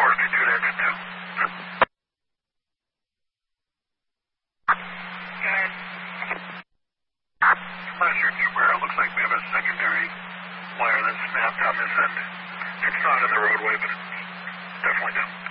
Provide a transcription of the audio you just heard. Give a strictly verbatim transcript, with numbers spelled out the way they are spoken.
fortitude exit two. Last year, Jupiter, it looks like we have a secondary wire that's snapped on this end. It's not in the roadway, but it's definitely down.